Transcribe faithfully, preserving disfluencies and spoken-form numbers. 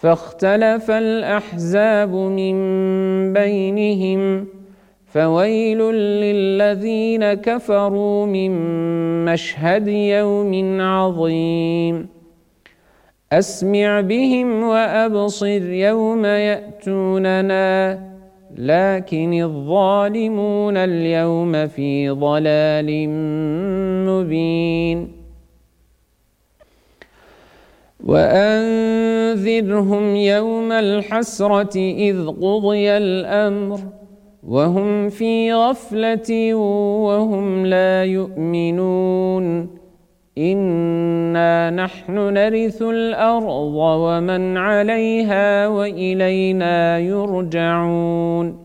فاختلف الأحزاب من بينهم فويل للذين كفروا من مشهد يوم عظيم أسمع بهم وأبصر يوم يأتوننا لكن الظالمون اليوم في ضلال مبين وأنذرهم يوم الحسرة إذ قضي الأمر وهم في غفلة وهم لا يؤمنون إنا نحن نرث الأرض ومن عليها وإلينا يرجعون